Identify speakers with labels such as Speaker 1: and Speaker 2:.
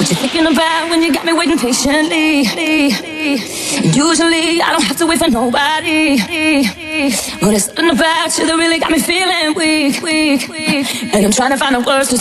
Speaker 1: What you thinking about when you got me waiting patiently? Usually I don't have to wait for nobody, but it's something about you that really got me feeling weak. And I'm trying to find the words to